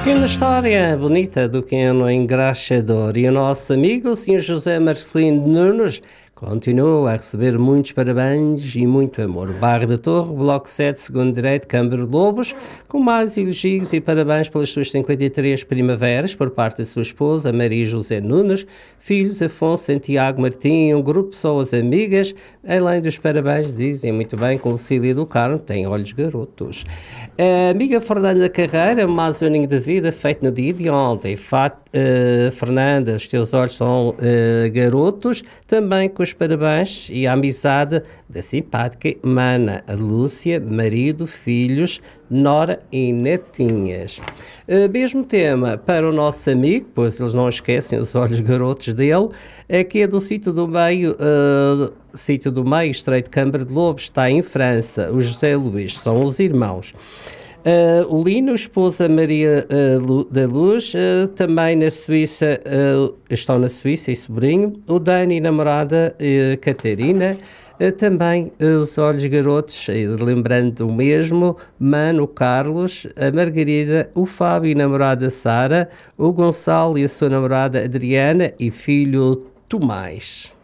E uma história bonita do pequeno engraxador. E o nosso amigo, o Sr. José Marcelino Nunes, continua a receber muitos parabéns e muito amor. Bairro da Torre, Bloco 7, segundo direito, Câmara de Lobos, com mais elogios e parabéns pelas suas 53 primaveras por parte da sua esposa, Maria José Nunes, filhos Afonso, Santiago, Martim, um grupo de pessoas amigas. Além dos parabéns, dizem muito bem, com Lucília do Carmo, tem olhos garotos. A amiga Fernanda Carreira, mais um aninho de vida, feito no dia de ontem. Fernanda, os teus olhos são garotos, também com os parabéns e a amizade da simpática mana, a Lúcia, marido, filhos, nora e netinhas. Mesmo tema para o nosso amigo, pois eles não esquecem os olhos garotos dele, que é do Sítio do Meio, Estreito de Câmara de Lobos, está em França. O José Luís, são os irmãos. O Lino, esposa Maria da Luz, também na Suíça, estão na Suíça e sobrinho. O Dani, namorada Catarina, também os olhos garotos, lembrando o mesmo, Mano, Carlos, a Margarida, o Fábio e namorada Sara, o Gonçalo e a sua namorada Adriana e filho Tomás.